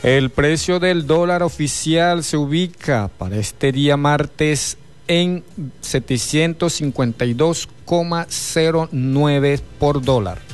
El precio del dólar oficial se ubica para este día martes en 752,09 por dólar.